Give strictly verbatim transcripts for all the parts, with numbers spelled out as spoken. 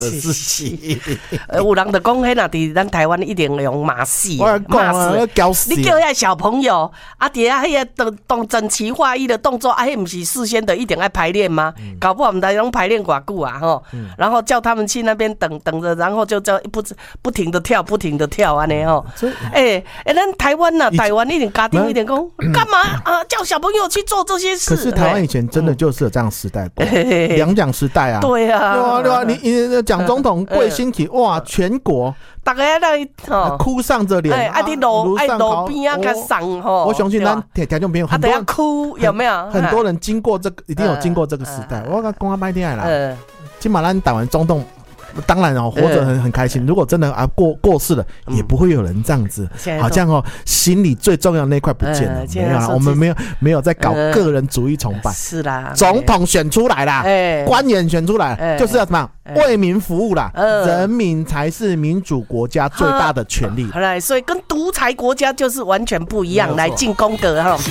事情。 呃，有人就讲，迄若伫咱台湾一定用骂死， 骂死， 你叫遐小朋友啊，伫遐迄个动动整齐划一的动作啊，迄不是事先的一定爱排练吗？嗯、搞不好我们台拢排练寡久啊，吼、嗯，然后叫他们去那边等等着，然后就叫不不停的跳，不停的跳安尼吼。哎哎，咱、欸、台湾呐、啊，台湾一点家庭一点讲，干嘛啊？叫小朋友去做这些事？ 可是台湾以前真的就是有这样时代过，两蒋时代啊， 对啊， 对啊，对啊，你你蒋总统跪星期，哇，全国。 大家在吼哭丧着脸， 啊，伫路哎路边啊，甲送吼。 我相信咱听听众朋友很多人哭，有没有？ 很多人经过这个，一定有经过这个时代。我讲讲啊，歹听啦。今嘛咱台湾总统，当然哦，活着很很开心。如果真的啊过过世了，也不会有人这样子，好像哦，心里最重要的那块不见了。没有啦，我们没有没有在搞个人主义崇拜。 是啦， 总统选出来啦，官员选出来，就是要什么？为民服务啦，呃、人民才是民主国家最大的权利。 来，所以跟独裁国家就是完全不一样。来进功德哈。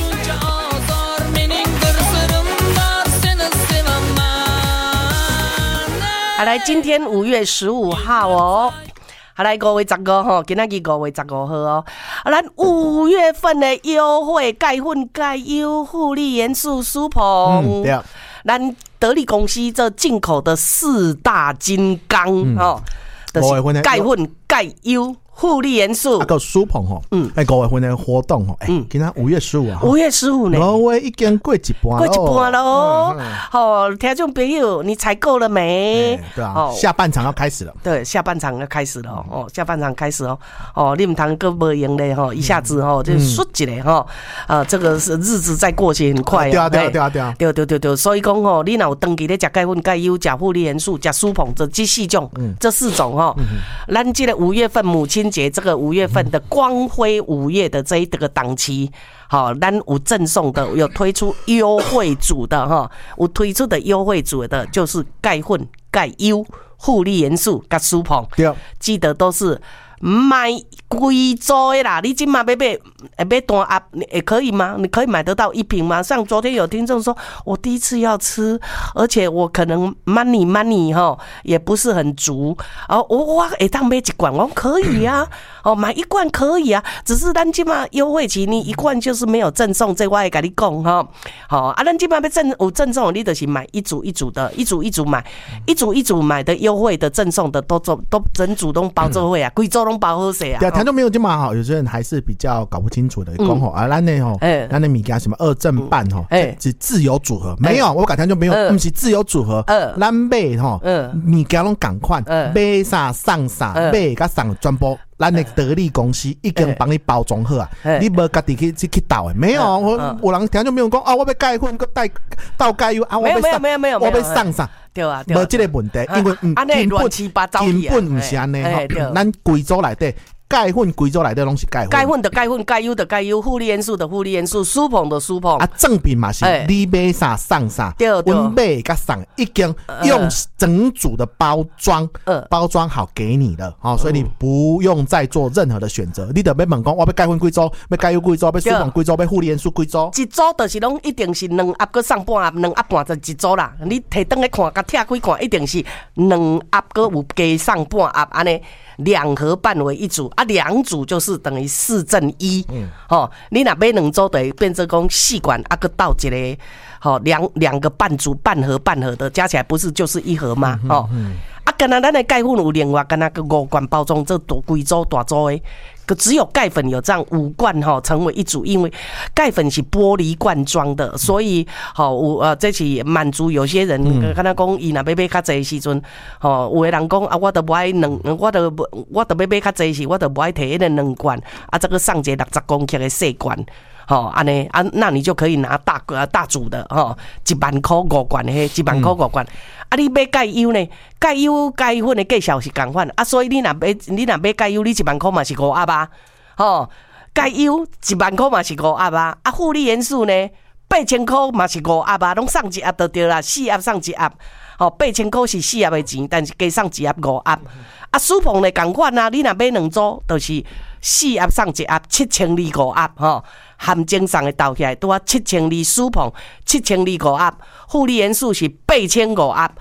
好，来，今天五月十五号哦。好，来五月十五号，今仔日五月十五号哦。啊，咱五月份的优惠钙粉钙优护理元素舒鹏。嗯，对。咱得力公司这进口的四大金刚吼，就是钙粉、钙优、护理元素， 啊个舒鹏吼，嗯，哎，五月份的活动吼，哎，今仔五月十五号， 五月十五呢， 五月已经过一半， 过一半喽。好，听众朋友，你采购了没？ 对啊，下半场要开始了。 对，下半场要开始了哦，下半场开始哦，哦，你唔通个无用嘞吼，一下子吼就缩一嘞吼，啊，这个是日子再过去很快。 对啊，对啊，对啊，对啊， 对对对对，所以讲吼，你若有登记咧食钙粉、钙优、食护理元素、食舒鹏这这四种，这四种吼，咱这个五月份母亲节这个五月份的光辉五月的这一个档期，好，咱有赠送的，有推出优惠组的哈，有推出的优惠组的就是钙粉、钙优、护理元素跟舒鹏，记得都是买贵州的啦，你今嘛买买买单啊，也可以吗？你可以买得到一瓶吗？像昨天有听众说，我第一次要吃，而且我可能 money money 哈也不是很足，哦，我我会当买一罐，我可以啊，哦，买一罐可以啊，只是咱今嘛优惠期，你一罐就是没有赠送，这我会跟你讲哈，好啊，咱今嘛要赠有赠送，你就是买一组一组的，一组一组买，一组一组买的优惠的赠送的都做都整组都包做会啊，贵州都包好势啊。 对，听众没有这么好，有些人还是比较搞不清楚的，讲吼啊，咱呢吼，咱的物件什么二正半吼，是自由组合，没有，我改天就没有，不是自由组合，咱买吼，物件拢同款，买啥送啥，买甲送全部。咱的得力公司已经帮你包装好啊，你无家己去去去倒的，没有，我有人听就没有讲啊，我要钙粉，佮带倒钙油啊，我要没有没有没有我要送啥？ 对啊， 无这个问题，因为嗯，根本根本唔是安尼吼，咱贵州内底。钙粉贵州来的拢是钙粉， 钙粉的钙粉，钙优的钙优，护理元素的护理元素，舒鹏的舒鹏啊，正品嘛是你买啥送啥，阮买甲送已经用整组的包装，包装好给你了，好，所以你不用再做任何的选择，你得要问讲，我要钙粉贵州，要钙优贵州，要舒鹏贵州，要护理元素贵州， 一组就是拢一定是两盒搁送半盒，两盒半就一组啦。你摕倒来看，甲拆开看，一定是两盒搁有加送半盒安尼。两盒半为一组啊，两组就是等于四正一。嗯，哦，你若买两组等于变成讲四罐啊，个倒一个，好两两个半组半盒半盒的加起来不是就是一盒吗？哦，啊，跟咱咱的钙粉有另外跟那个五罐包装，这多贵州大组的。只有钙粉有这样五罐哈成为一组，因为钙粉是玻璃罐装的，所以好我呃这是满足有些人跟他讲，伊若要买较济时阵，吼有的人讲啊，我都不爱两，我都我都要买较济时，我都不爱摕迄个两罐，啊这个上一个六十公克的细罐。好，安尼啊，那你就可以拿大呃大组的哈，一万块五罐的，一万块五罐。啊，你买钙优呢？钙优钙粉的价钱是同款啊，所以你若买你若买钙优，你一万块嘛是五盒啊，吼，钙优一万块嘛是五盒啊，啊护理元素呢八千块嘛是五盒啊，拢送一盒就对啦，四盒送一盒，吼八千块是四盒的钱，但是加送一盒五盒。啊，舒鹏的同款啊，你若买两组，就是四盒送一盒，七千二五盒吼。含正送的倒起来，拄啊七千二舒鹏，七千二五盒，护理元素是八千五盒，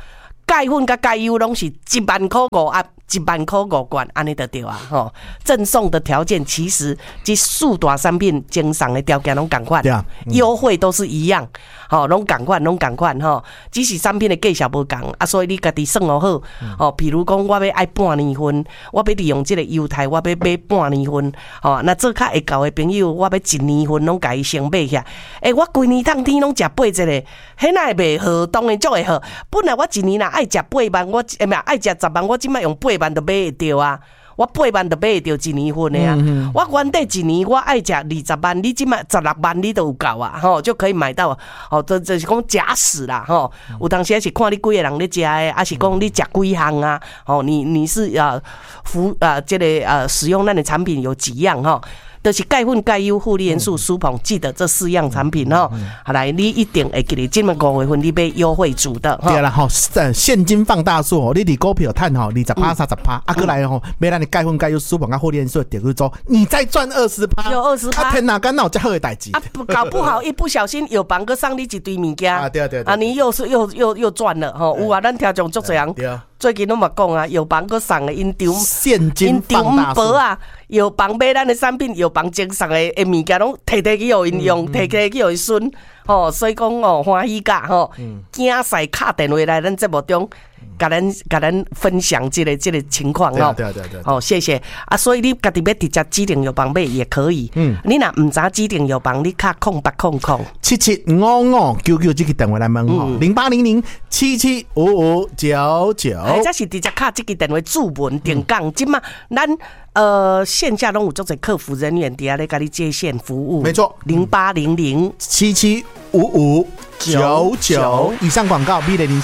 钙粉甲钙油拢是一万块五盒，一万块五罐，安尼就对啊！吼，赠送的条件其实这四大产品经商的条件拢共款，优惠都是一样，吼，拢共款，拢共款吼，只是产品的介绍无共啊，所以你家己算好好，哦，比如讲我要爱半年份，我要利用这个优待，我要买半年份，吼，那做较会交的朋友，我要一年份拢家己先买下，诶、欸，我规年冬天拢食八只个，迄哪会袂好？当然足会好。本来我一年若爱食八万，我诶唔爱食十万，我即摆用八万就买会着啊。我八万就买会着一年份的啊。嗯、我原底一年我爱食二十万，你即摆十六万你都有够啊，吼就可以买到。哦，这这是讲假死啦，吼。有当时是看你几个人咧食的，还是讲你食几项啊？哦，你你是啊服啊这个呃使用咱的产品有几样哈？就是钙粉、钙油、负元素、舒膨，记得这四样产品哦。好来，你一定会记得，今晚五月份你买优惠组的。 对啦，吼，现金放大术哦，你伫股票赚吼二十趴、三十趴，啊，过来吼，买咱的钙粉、钙油、舒膨啊、负元素点去做，你再赚二十趴， 有二十趴。 天哪，干哪有这好的代志？ 啊，搞不好一不小心有帮个上你一堆物件啊，对对啊，你又是又又又赚了吼。有啊，咱听众足侪人。最近拢嘛讲啊，有帮个送的因丢现金放大术啊，有帮买咱的产品，有帮经商的的物件拢摕摕去互因用，摕摕去互因孙，吼，所以讲哦，欢喜甲吼，囝婿敲电话来咱节目中，甲咱甲咱分享这个这个情况哦。 对对对。 好，谢谢啊。所以你家己要直接指定药房买也可以。嗯。你若唔知指定药房，你敲空八空空七七五五九九这个电话来问吼，零八零零七七五五九九。 哎，这是直接敲这个电话注文定岗，即嘛咱呃线下拢有做者客服人员伫遐咧，甲你接线服务。 没错， 零八零零七七五五九九。以上广告，B零零。